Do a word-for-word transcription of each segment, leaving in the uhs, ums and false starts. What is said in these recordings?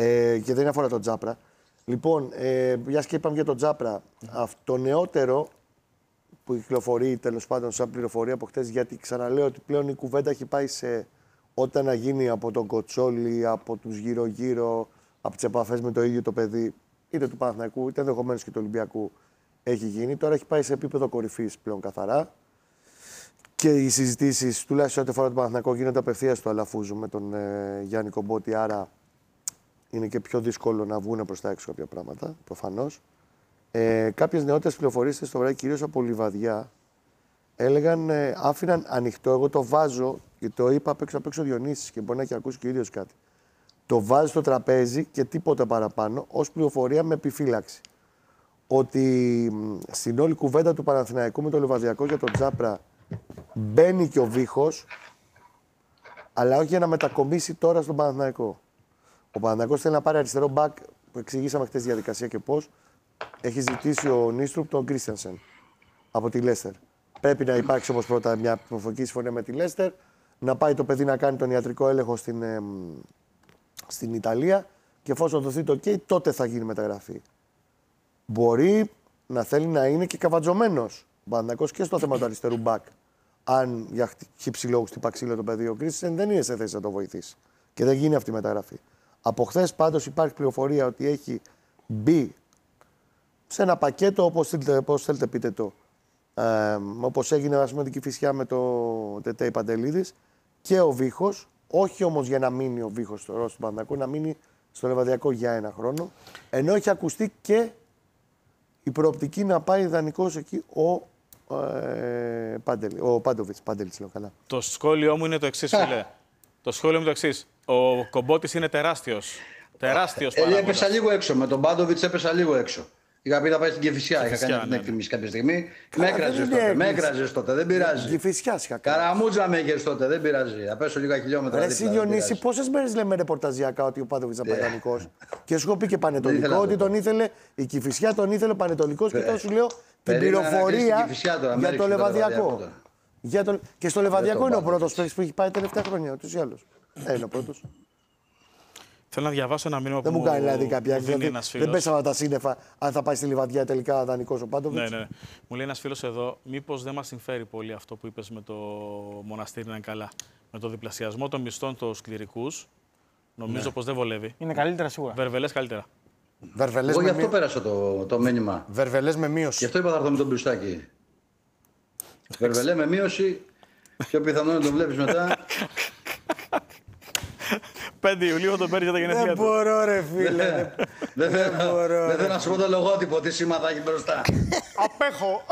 Ε, και δεν αφορά τον Τζάπρα. Λοιπόν, ε, μια και είπαμε για τον Τζάπρα, το νεότερο που κυκλοφορεί τέλος πάντων σαν πληροφορία από χτες, γιατί ξαναλέω ότι πλέον η κουβέντα έχει πάει σε όταν να γίνει από τον Κοτσόλη, από τους γύρω-γύρω, από τις επαφές με το ίδιο το παιδί, είτε του Παναθηναϊκού, είτε ενδεχομένως και του Ολυμπιακού, έχει γίνει. Τώρα έχει πάει σε επίπεδο κορυφής πλέον καθαρά. Και οι συζητήσεις, τουλάχιστον ό,τι αφορά τον Παναθηναϊκό, γίνονται απευθείας στο Αλαφούζου με τον ε, Γιάννη Κομπότη. Άρα είναι και πιο δύσκολο να βγουν προς τα έξω κάποια πράγματα, προφανώς. Ε, κάποιες νεότερες πληροφορίες στο βράδυ, κυρίως από Λιβαδιά, έλεγαν, ε, άφηναν ανοιχτό. Εγώ το βάζω και το είπα απ' έξω απ' έξω Διονύσης και μπορεί να έχει ακούσει και ο ίδιος κάτι. Το βάζει στο τραπέζι και τίποτα παραπάνω ως πληροφορία με επιφύλαξη. Ότι στην όλη κουβέντα του Παναθηναϊκού με το Λιβαδιακό για τον Τζάπρα μπαίνει και ο Βίχος, αλλά όχι για να μετακομίσει τώρα στον Παναθηναϊκό. Ο Παναθηναϊκός θέλει να πάρει αριστερό μπακ, που εξηγήσαμε χτες τη διαδικασία και πώς. Έχει ζητήσει ο Νίστρουπ τον Κρίστιανσεν από τη Λέστερ. Πρέπει να υπάρξει όμως πρώτα μια προφορική συμφωνία με τη Λέστερ, να πάει το παιδί να κάνει τον ιατρικό έλεγχο στην, ε, στην Ιταλία και εφόσον δοθεί το OK, τότε θα γίνει μεταγραφή. Μπορεί να θέλει να είναι και καβατζωμένος ο Παναθηναϊκός και στο θέμα του αριστερού μπακ. Αν για χύψη λόγου χτυπά ξύλο το παιδί ο Κρίστιανσεν δεν είναι σε θέση να το βοηθήσει. Και δεν γίνει αυτή η μεταγραφή. Από χθες πάντως υπάρχει πληροφορία ότι έχει μπει σε ένα πακέτο, όπως θέλετε, όπως θέλετε πείτε το, ε, όπως έγινε ας πούμε την Κηφισιά με το Τετέι Παντελίδης και ο Βίχος, όχι όμως για να μείνει ο Βίχος στο Ρώσο του Παναθηναϊκού, να μείνει στο Λιβαδιακό για ένα χρόνο, ενώ έχει ακουστεί και η προοπτική να πάει ιδανικός εκεί ο, ε, Παντελ, ο Πάντοβιτς, Παντελής λέω καλά. Το σχόλιο μου είναι το εξής, φίλε. Το σχόλιο μου είναι το εξής. Ο Κομπότης είναι τεράστιος. Τεράστιος παράγοντας. Έπεσα λίγο έξω. Με τον Πάντοβιτς έπεσα λίγο έξω. Είχα πει να πάει στην Κηφισιά. Είχα κάνει ναι, την ναι. εκτίμηση κάποια στιγμή. Με έκραζες τότε. Με έκραζες τότε. Δεν πειράζει. Κηφισιά είχα κάνει. Καραμούτζα με έκραζες τότε. Δεν πειράζει. Θα πέσω λίγα χιλιόμετρα. Ρε εσύ Διονύση, πόσες μέρες λέμε ρεπορταζιακά ότι ο Πάντοβιτς θα πάει ιδανικός. Και σου έχω πει και πανετολικό ότι τον ήθελε. Η Κηφισιά τον ήθελε πανετολικός και τώρα σου λέω την πληροφορία για το Λεβαδιακό. Και στο Λεβαδιακό είναι ο πρώτος που έχει πάει τελευταία χρόνια. Ούτως ή άλλως. Είναι ο πρώτος. Θέλω να διαβάσω ένα μήνυμα δεν που μου κάνει δηλαδή κάποια. Δηλαδή, δεν πέσαμε τα σύννεφα αν θα πάει στη Λιβαδιά τελικά δανεικός ο Πάντοβιτς. Ναι, ναι. Μου λέει ένας φίλος εδώ, μήπως δεν μας συμφέρει πολύ αυτό που είπες με το μοναστήρι να είναι καλά. Με το διπλασιασμό των μισθών στους κληρικούς, νομίζω ναι. πως δεν βολεύει. Είναι καλύτερα σίγουρα. Βερβελές καλύτερα. Βερβελές Εγώ γι' αυτό μη... πέρασα το, το μήνυμα. Βερβελές με μείωση. Γι' αυτό είπα θα έρθω με τον Μπριστάκη. Βερβελέ με μείωση. Πιο πιθανό να τον βλέπεις μετά. πέντε Ιουλίου τον παίρνει για τα γενέθλια του. Δεν μπορώ, ρε φίλε. Δεν θέλω να σου πω το λογότυπο, τι σήμα θα έχει μπροστά. Απέχω.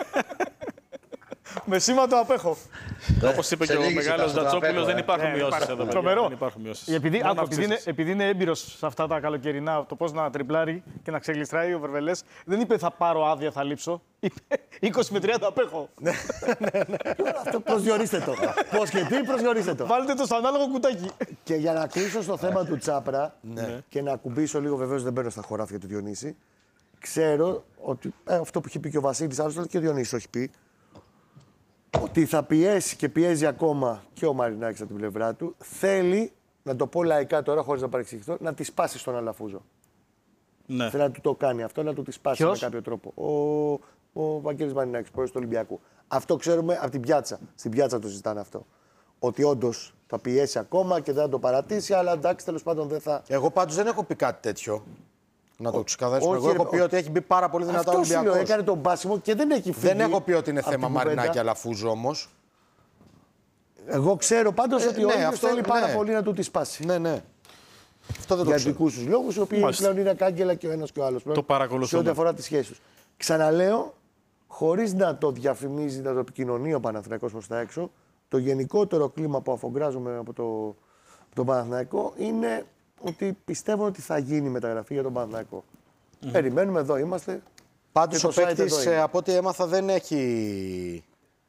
Με σήμα το απέχω. Όπως είπε και ο μεγάλος Δατσόπουλος, δεν υπάρχουν μειώσεις εδώ. Τρομερό. Επειδή, επειδή, είναι, επειδή είναι έμπειρος σε αυτά τα καλοκαιρινά, το πώς να τριπλάρει και να ξεγλιστράει ο Βερβελές, δεν είπε θα πάρω άδεια, θα λείψω. Είπε είκοσι με τριάντα απέχω. Αυτό προσδιορίστε το. Πώς και τι, προσδιορίστε το. Βάλτε το στο ανάλογο κουτάκι. Και για να κλείσω στο θέμα του Τσάπρα και να ακουμπήσω λίγο, βεβαίως δεν μπαίνω στα χωράφια του Διονύση, ξέρω ότι αυτό που είχε πει και ο Βασίλης, άλλωστε και ο Διονύσης το έχει πει, ότι θα πιέσει και πιέζει ακόμα και ο Μαρινάκης από την πλευρά του, θέλει, να το πω λαϊκά τώρα χωρίς να παρεξηγηθώ, να τη σπάσει στον Αλαφούζο. Ναι. Θέλει να του το κάνει αυτό, να του τη σπάσει Ποιος? με κάποιο τρόπο. Ο, ο Βαγγέλης Μαρινάκης, πρόεδρος του Ολυμπιακού. Αυτό ξέρουμε από την πιάτσα. Στην πιάτσα το συζητάνε αυτό. Ότι όντως θα πιέσει ακόμα και δεν θα το παρατήσει, αλλά εντάξει, τέλος πάντων δεν θα. Εγώ πάντως δεν έχω πει κάτι τέτοιο. Να το ξεκαθαρίσουμε. Εγώ έχω πει ότι έχει μπει πάρα πολύ δυνατά ο Ολυμπιακός. Αυτό έκανε τον πάσιμο και δεν έχει φύγει. Δεν έχω πει ότι είναι θέμα Μαρινάκη Αλαφούζου όμως. Εγώ ξέρω πάντως ε, ότι ναι, ο ίδιος θέλει ναι. πάρα πολύ να του τη σπάσει. Ναι, ναι. Αυτό δεν το για δικούς τους λόγους, οι οποίοι Μάλιστα. πλέον είναι κάγκελα και ο ένας και ο άλλος. Το παρακολουθούμε. Σε ό,τι αφορά τις σχέσεις τους. Ξαναλέω, χωρίς να το διαφημίζει, να το επικοινωνεί ο Παναθηναϊκός προς τα έξω, το γενικότερο κλίμα που αφογκράζουμε από, το, από τον Παναθηναϊκό είναι ότι πιστεύω ότι θα γίνει μεταγραφή για τον Παναθηναϊκό. Mm-hmm. Περιμένουμε, εδώ είμαστε. Πάντως ο παίκτης, από ό,τι έμαθα, δεν έχει...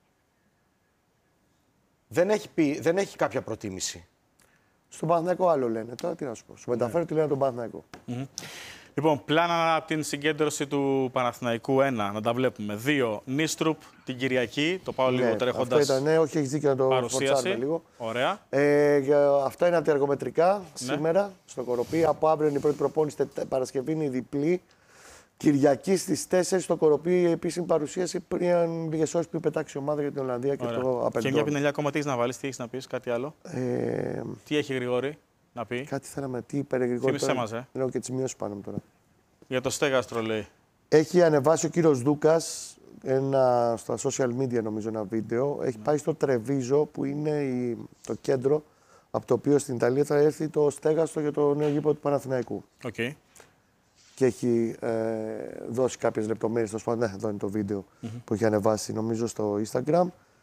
Δεν έχει, πει, δεν έχει κάποια προτίμηση. Στον Παναθηναϊκό άλλο λένε. Τώρα τι να σου πω. Σου μεταφέρω τι λένε τον Παναθηναϊκό. Mm-hmm. Λοιπόν, πλάνα από την συγκέντρωση του Παναθηναϊκού ένα, να τα βλέπουμε. Δύο, Νίστρουπ την Κυριακή. Το πάω ναι, λίγο τρέχοντας. Αυτό ήταν, ναι, όχι, έχεις δίκιο να το παρουσίαση. λίγο. Ωραία. Ε, αυτά είναι τα εργομετρικά ναι. σήμερα στο Κοροπή. Από αύριο είναι η πρώτη προπόνηση, Παρασκευή είναι η διπλή. Κυριακή στις τέσσερις στο Κοροπή η επίσημη παρουσίαση πριν λίγες ώρες πριν πετάξει η ομάδα για την Ολλανδία και Ωραία. το απεντώνει. Και μια πινελιά ακόμα τι έχεις να βάλεις, τι έχεις να πεις, κάτι άλλο. Ε, τι έχει Γρηγόρη να πει. Κάτι θέλαμε, τι είπε Γρηγόρη. Θύμισέ μας, ε. Δεν έχω και τις μειώσεις πάνω μου τώρα. Για το στέγαστρο λέει. Έχει ανεβάσει ο κύριος Δούκας ένα, στα social media νομίζω ένα βίντεο. Έχει πάει στο Τρεβίζο που είναι η, το κέντρο από το οποίο στην Ιταλία θα έρθει το στέγαστρο για το νέο γήπεδο του Παναθηναϊκού. Okay. Και έχει ε, δώσει κάποιες λεπτομέρειες. Ναι, εδώ είναι το βίντεο mm-hmm. που έχει ανεβάσει νομίζω στο Instagram.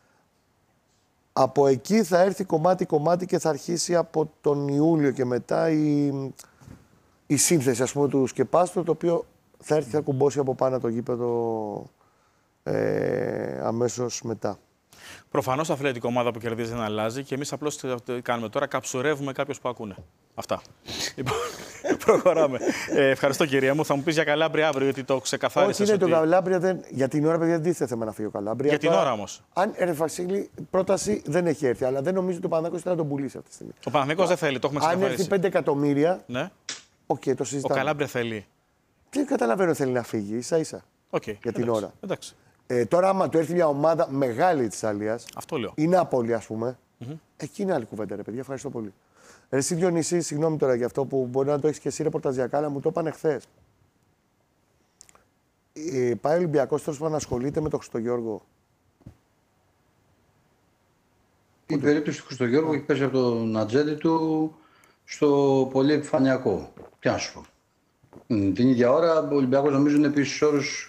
Από εκεί θα έρθει κομμάτι-κομμάτι και θα αρχίσει από τον Ιούλιο και μετά η, η σύνθεση ας πούμε, του σκεπάστρου, το οποίο θα έρθει, θα κουμπώσει από πάνω το γήπεδο ε, αμέσως μετά. Προφανώς αθλητική ομάδα που κερδίζει δεν αλλάζει και εμείς απλώς τι κάνουμε τώρα, καψουρεύουμε κάποιους που ακούνε. Αυτά. Λοιπόν, προχωράμε. Ε, ευχαριστώ κυρία μου. Θα μου πεις για Καλάμπρια αύριο, γιατί το ξεκαθάρισες. Όχι, είναι ότι... το Καλάμπρια. Δεν... Για την ώρα, παιδιά, δεν τίθεται θέμα να φύγει ο Καλάμπρια. Για την τώρα, ώρα όμως. Αν ρε Βασίλη, πρόταση δεν έχει έρθει, αλλά δεν νομίζω ότι ο Παναθηναϊκός θέλει να τον πουλήσει αυτή τη στιγμή. Ο Παναθηναϊκός δεν θέλει, το έχουμε ξεκαθαρίσει. Αν έρθει πέντε εκατομμύρια. Ναι. Okay, το συζητάμε. Ο Καλάμπρια θέλει. Δεν καταλαβαίνω θέλει να φύγει, ίσα ίσα. Okay. Για εντάξει. την ώρα. Εντάξει. Ε, τώρα, άμα του έρθει μια ομάδα μεγάλη τη Ιταλίας, αυτό λέω. Η Νάπολη, ας πούμε, mm-hmm. εκεί είναι άλλη κουβέντα, ρε παιδιά. Ευχαριστώ πολύ. Ρε, εσύ Διονύση, συγγνώμη τώρα για αυτό που μπορεί να το έχει και εσύ ρεπορταζιακά, αλλά μου το είπαν χθες. Ε, πάει ο Ολυμπιακός τώρα που ανασχολείται με τον Χριστογιώργο. Η περίπτωση του Χριστογιώργου έχει πέσει από τον ατζέντη του στο πολύ επιφανειακό. Τι να σου πω. Την ίδια ώρα ο Ολυμπιακός νομίζω είναι επίσης όρους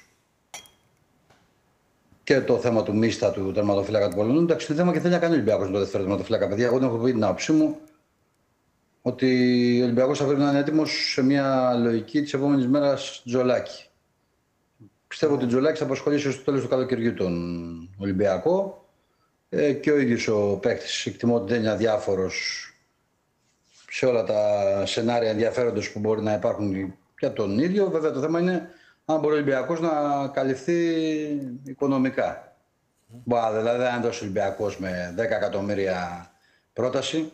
και το θέμα του Μίστα του τερματοφύλακα του Πολωνού. Εντάξει, το θέμα και θέλει να κάνει ο Ολυμπιακός με το δεύτερο τερματοφύλακα. Παιδιά, εγώ δεν έχω πει την άποψή μου ότι ο Ολυμπιακός θα πρέπει να είναι έτοιμος σε μια λογική της επόμενης μέρας Τζολάκη. Πιστεύω ότι ο Τζολάκης θα απασχολήσει στο τέλος του καλοκαιριού τον Ολυμπιακό ε, και ο ίδιος ο παίκτης. Εκτιμώ ότι δεν είναι αδιάφορος σε όλα τα σενάρια ενδιαφέροντος που μπορεί να υπάρχουν για τον ίδιο. Βέβαια, το θέμα είναι αν μπορεί ο Ολυμπιακός να καλυφθεί οικονομικά. Mm. Μπα, δηλαδή, αν δώσει ο Ολυμπιακός με δέκα εκατομμύρια πρόταση.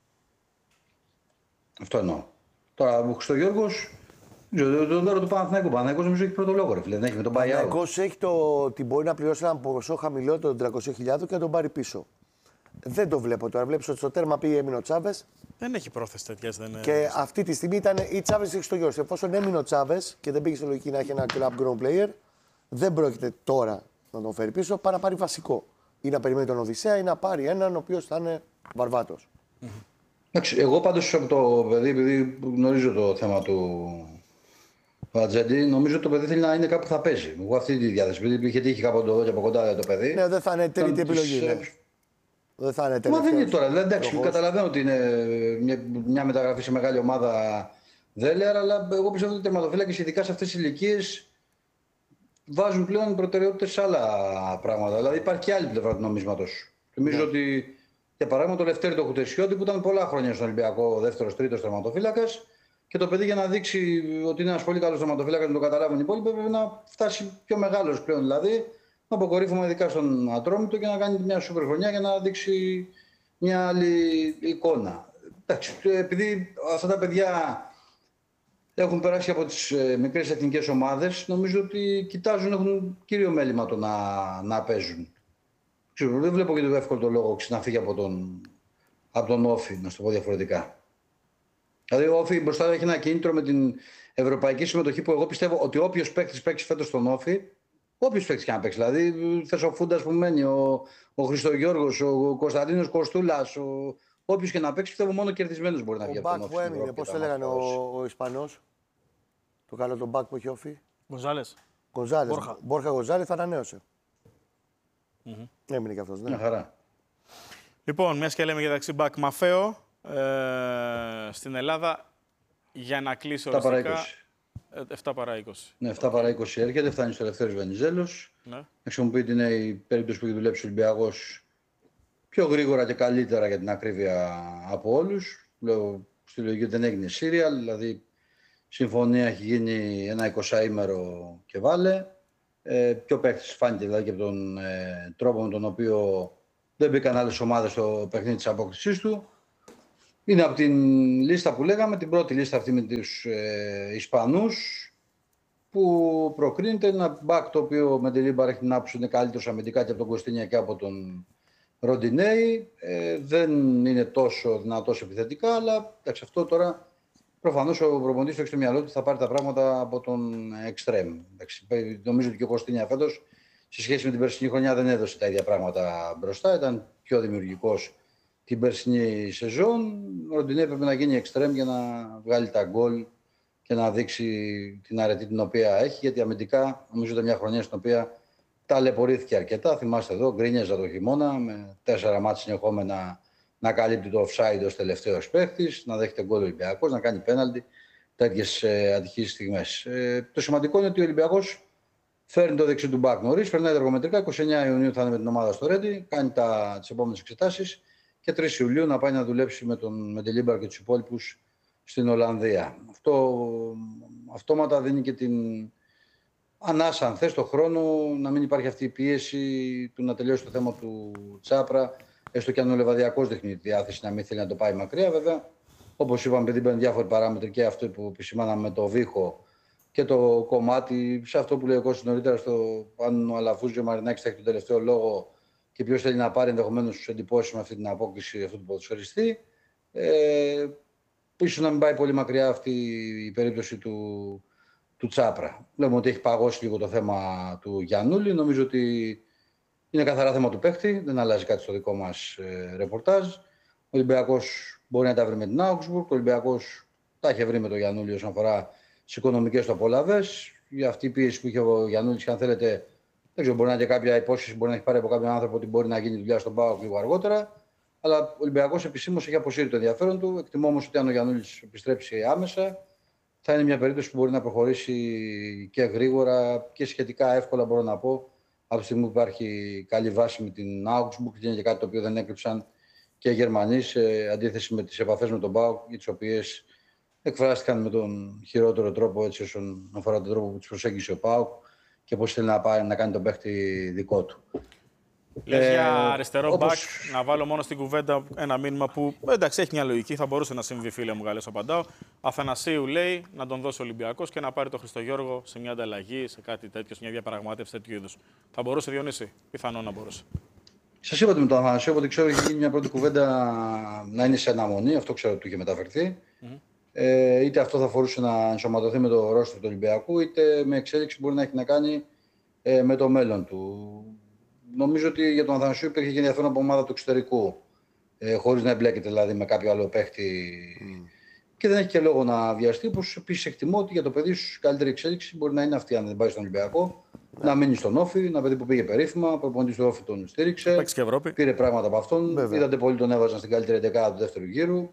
Αυτό εννοώ. Τώρα, ο Χριστογιώργος, τον δώρο του Παναθηναϊκού. Ο Παναθηναϊκός νομίζω έχει πρώτο λόγο, ρε φίλε. Δεν έχει με τον buyout. Ο Παναθηναϊκός έχει το ότι μπορεί να πληρώσει ένα ποσό χαμηλότερο των τριακόσιες χιλιάδες και να τον πάρει πίσω. Δεν το βλέπω τώρα. Βλέπεις ότι στο τέρμα πήγε έμεινε ο Τσάβες. Δεν έχει πρόθεση τέτοια. Δεν... Και αυτή τη στιγμή ήταν η Τσάβες ή ο Χριστογιώργος. Εφόσον έμεινε ο Τσάβες και δεν πήγε στη λογική να έχει ένα club grown player, δεν πρόκειται τώρα να τον φέρει πίσω, παρά να πάρει βασικό. Ή να περιμένει τον Οδυσσέα ή να πάρει έναν ο οποίος θα είναι βαρβάτος. Mm-hmm. Εγώ πάντως από το παιδί, επειδή γνωρίζω το θέμα του Ατζέντη, νομίζω ότι το παιδί θέλει να είναι κάπου που θα παίζει. Εγώ αυτή τη διάθεση. Επειδή είχε τύχει κάπου εδώ και από κοντά το παιδί. Ναι, δεν θα είναι τρίτη επιλογή. Ναι. Δεν θα είναι Μα δεν είναι τώρα. Δηλαδή, εντάξει, καταλαβαίνω ότι είναι μια, μια μεταγραφή σε μεγάλη ομάδα δέλεαρ, αλλά εγώ πιστεύω ότι οι τερματοφύλακες, ειδικά σε αυτές τις ηλικίες, βάζουν πλέον προτεραιότητες σε άλλα πράγματα. Δηλαδή, υπάρχει και άλλη πλευρά του νομίσματος. Νομίζω yeah. ότι, για παράδειγμα, το Λευτέρη το Κουτεσιώτη που ήταν πολλά χρόνια στον Ολυμπιακό, δεύτερος-τρίτος τερματοφύλακας, και το παιδί για να δείξει ότι είναι ένας πολύ καλός τερματοφύλακας, να το καταλάβουν οι υπόλοιποι, πρέπει να φτάσει πιο μεγάλος πλέον. Δηλαδή, να αποκορύφωμα ειδικά στον Ατρόμητο και να κάνει μια σούπερ χρονιά για να δείξει μια άλλη εικόνα. Εντάξει, επειδή αυτά τα παιδιά έχουν περάσει από τις μικρές εθνικές ομάδες, νομίζω ότι κοιτάζουν, έχουν κύριο μέλημα το να, να παίζουν. Ξέρω, δεν βλέπω και το εύκολο το λόγο να φύγει από τον, από τον Όφη, να σου το πω διαφορετικά. Δηλαδή ο Όφη μπροστά έχει ένα κίνητρο με την ευρωπαϊκή συμμετοχή που εγώ πιστεύω ότι όποιος παίκτης παίξει φέτος στον Όφη, όποιος παίξει και να παίξει. Δηλαδή, θες ο Φούντας που μένει, ο, ο Χριστογιώργος, ο Κωνσταντίνος Κοστούλας, ο, όποιος και να παίξει, πιστεύω μόνο κερδισμένος μπορεί να βγει από τον Όφη. Ο μπακ που έμεινε, πώς το λέγανε ο, ο Ισπανός, το καλό τον μπακ που έχει Όφη. Γκονζάλες. Γκονζάλες. Μπόρχα. Μπόρχα Γκονζάλες θα ανανέωσε. Mm-hmm. Έμεινε και αυτός, ναι. Μια χαρά. Λοιπόν, μιας και λέμε για ταξί μπακ Μαφέο, ε, στην Ελλάδα, για να κλείσει οριστικά... εφτά παρά είκοσι. Ναι, εφτά παρά είκοσι έρχεται, φτάνει στο Ελευθέριος Βενιζέλος. Ναι. Χρησιμοποιείται είναι η περίπτωση που έχει δουλέψει ο Ολυμπιακός πιο γρήγορα και καλύτερα για την ακρίβεια από όλους. Λέω στη λογική ότι δεν έγινε σύριαλ, δηλαδή συμφωνία έχει γίνει ένα εικοσάήμερο και βάλε. Ε, πιο παίκτης φάνηκε δηλαδή και από τον ε, τρόπο με τον οποίο δεν μπήκαν άλλες ομάδες στο παιχνίδι της απόκτησής του. Είναι από την λίστα που λέγαμε, την πρώτη λίστα αυτή με τους ε, Ισπανούς, που προκρίνεται ένα μπακ το οποίο με την Λίμπαρ έχει την άποψη είναι καλύτερος αμυντικά και από τον Κωστίνια και από τον Ροντινέη. Ε, δεν είναι τόσο δυνατός επιθετικά, αλλά εντάξει, αυτό τώρα προφανώς ο προπονητής του έχει στο μυαλό του θα πάρει τα πράγματα από τον εξτρέμ. Νομίζω ότι και ο Κωστίνια φέτος σε σχέση με την περσινή χρονιά δεν έδωσε τα ίδια πράγματα μπροστά, ήταν πιο δημιουργικός την περσινή σεζόν. Ο Ροντινέη έπρεπε να γίνει εξτρέμ για να βγάλει τα γκολ και να δείξει την αρετή την οποία έχει, γιατί αμυντικά νομίζω ήταν μια χρονιά στην οποία ταλαιπωρήθηκε αρκετά. Θυμάστε εδώ, γκρίνιαζα το χειμώνα με τέσσερα μάτς συνεχόμενα να καλύπτει το offside ως τελευταίος παίχτης, να δέχεται γκολ ο Ολυμπιακός, να κάνει πέναλτι, τέτοιες ε, ατυχείς στιγμές. Ε, το σημαντικό είναι ότι ο Ολυμπιακός φέρνει το δεξί του μπακ νωρίς, περνάει τα εργομετρικά, είκοσι εννέα Ιουνίου θα είναι με την ομάδα στο Ρέντι, κάνει τις επόμενες εξετάσεις και τρεις Ιουλίου να πάει να δουλέψει με, τον, με τη Λίμπαρ και τους υπόλοιπους στην Ολλανδία. Αυτό αυτόματα δίνει και την ανάσα, αν θες, το χρόνο να μην υπάρχει αυτή η πίεση του να τελειώσει το θέμα του Τσάπρα, έστω και αν ο Λεβαδιακός δείχνει τη διάθεση να μην θέλει να το πάει μακριά. Βέβαια, όπως είπαμε, επειδή μπαίνουν διάφοροι παράμετροι και αυτό που επισημάναμε με το Βίχο και το κομμάτι, σε αυτό που λέει ο Κώστας νωρίτερα, στο αν ο Αλαφούζη ο Μαρινάκης θα έχει τον τελευταίο λόγο και ποιος θέλει να πάρει ενδεχομένως εντυπώσεις με αυτή την απόκληση αυτού του ποδοσφαιριστή. Ε, ίσως να μην πάει πολύ μακριά αυτή η περίπτωση του, του Τσάπρα. Βλέπουμε ότι έχει παγώσει λίγο το θέμα του Γιαννούλη. Νομίζω ότι είναι καθαρά θέμα του παίκτη. Δεν αλλάζει κάτι στο δικό μας ε, ρεπορτάζ. Ο Ολυμπιακός μπορεί να τα βρει με την Augsburg. Ο Ολυμπιακός τα είχε βρει με τον Γιαννούλη όσον αφορά τις οικονομικές του απολαβές. Για αυτή η πίεση που είχε ο Γιαννούλης, και αν θέλετε, δεν ξέρω, μπορεί να είναι και κάποια υπόσχεση, μπορεί να έχει πάρει από κάποιον άνθρωπο ότι μπορεί να γίνει δουλειά στον ΠΑΟΚ λίγο αργότερα. Αλλά ο Ολυμπιακός επισήμως έχει αποσύρει το ενδιαφέρον του. Εκτιμώ όμως ότι αν ο Γιαννούλης επιστρέψει άμεσα, θα είναι μια περίπτωση που μπορεί να προχωρήσει και γρήγορα και σχετικά εύκολα, μπορώ να πω, από τη στιγμή που υπάρχει καλή βάση με την Augsburg, και είναι και κάτι το οποίο δεν έκρυψαν και οι Γερμανοί, σε αντίθεση με τις επαφές με τον ΠΑΟΚ, για τις οποίες εκφράστηκαν με τον χειρότερο τρόπο, έτσι όσον αφορά τον τρόπο που τους προσέγγισε ο ΠΑΟΚ και πώς θέλει να, πάει, να κάνει τον παίχτη δικό του. Λες ε, για αριστερό όπως... μπακ, να βάλω μόνο στην κουβέντα ένα μήνυμα που εντάξει έχει μια λογική, θα μπορούσε να συμβεί, φίλε μου, Γαλλές, απαντάω. Αθανασίου λέει να τον δώσει ο Ολυμπιακός και να πάρει τον Χριστογιώργο σε μια ανταλλαγή, σε κάτι τέτοιο, σε μια διαπραγμάτευση τέτοιου είδους. Θα μπορούσε, Διονύση? Πιθανό να μπορούσε. Σας είπατε με τον Αθανασίου, ότι ξέρω ότι έχει γίνει μια πρώτη κουβέντα να είναι σε αναμονή, αυτό ξέρω ότι του είχε μεταφερθεί. Mm-hmm. Ε, είτε αυτό θα αφορούσε να ενσωματωθεί με το ρόστρο του Ολυμπιακού, είτε με εξέλιξη που μπορεί να έχει να κάνει ε, με το μέλλον του. Νομίζω ότι για τον Αθανασίου υπήρχε και ενδιαφέρον από ομάδα του εξωτερικού, ε, χωρίς να εμπλέκεται δηλαδή με κάποιο άλλο παίχτη. Mm. Και δεν έχει και λόγο να βιαστεί. Όπως επίσης εκτιμώ ότι για το παιδί σου η καλύτερη εξέλιξη μπορεί να είναι αυτή, αν δεν πάει στον Ολυμπιακό, yeah. να μείνει στον Όφη. Ένα παιδί που πήγε περίφημα, προπονητής του Όφη τον στήριξε. Πήρε πράγματα από αυτόν. Βέβαια. Είδατε πολλοί τον έβαζαν στην καλύτερη δεκάδα του δεύτερου γύρου.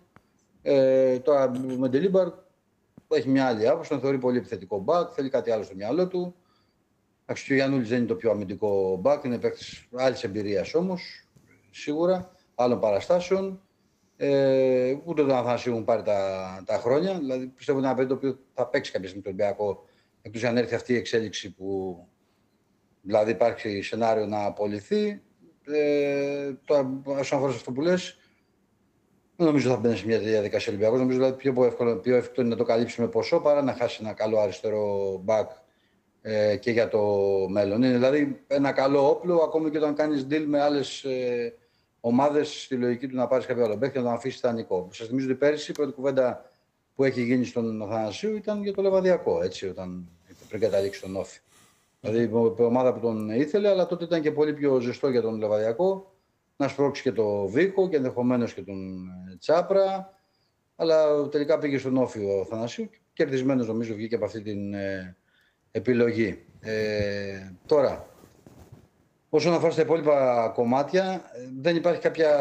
Ε, τώρα με την Λίμπαρ έχει μια άλλη άποψη, τον θεωρεί πολύ επιθετικό μπακ, θέλει κάτι άλλο στο μυαλό του. Και ο Γιαννούλης δεν είναι το πιο αμυντικό μπακ, είναι παίκτης άλλης εμπειρίας όμως, σίγουρα, άλλων παραστάσεων. Ε, ούτε τον Αθανασίου έχουν πάρει τα, τα χρόνια. Δηλαδή πιστεύω ότι είναι ένα παιδί το οποίο θα παίξει κάποια στιγμή το Ολυμπιακό, εκτός αν έρθει αυτή η εξέλιξη που δηλαδή υπάρχει σενάριο να απολυθεί. Ε, τώρα, όσον αφορά σε αυτό που λες, δεν νομίζω θα μπαίνει σε μια διαδικασία Ολυμπιακός. Νομίζω δηλαδή πιο εύκολο, πιο εύκολο είναι να το καλύψει με ποσό παρά να χάσει ένα καλό αριστερό μπακ ε, και για το μέλλον. Είναι δηλαδή ένα καλό όπλο, ακόμη και όταν κάνεις deal με άλλες ε, ομάδες, στη λογική του να πάρεις κάποιο άλλο παίκτη και να τον αφήσεις ιδανικό. Σας θυμίζω ότι πέρυσι η πρώτη κουβέντα που έχει γίνει στον Αθανασίου ήταν για το Λεβαδιακό, έτσι, όταν πριν καταλήξει τον Όφη. Δηλαδή η ομάδα που τον ήθελε, αλλά τότε ήταν και πολύ πιο ζεστό για τον Λεβαδιακό να σπρώξει και το Βίκο και ενδεχομένως και τον Τσάπρα. Αλλά τελικά πήγε στον Όφη ο Αθανασίου και κερδισμένος νομίζω βγήκε από αυτή την ε, επιλογή. Ε, τώρα, όσον αφορά στα υπόλοιπα κομμάτια, δεν υπάρχει κάποια